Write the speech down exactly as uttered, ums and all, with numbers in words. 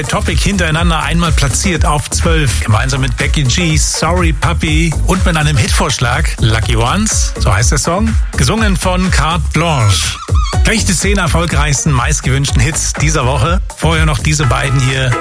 Topic hintereinander einmal platziert auf zwölf. Gemeinsam mit Becky G, Sorry Puppy und mit einem Hitvorschlag, Lucky Ones, so heißt der Song, gesungen von Carte Blanche. Gleich die zehn erfolgreichsten, meistgewünschten Hits dieser Woche. Vorher noch diese beiden hier.